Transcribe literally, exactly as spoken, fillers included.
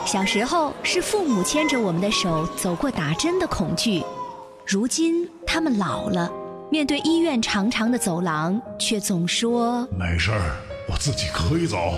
小时候是父母牵着我们的手走过打针的恐惧，如今他们老了，面对医院长长的走廊，却总说没事儿，我自己可以走。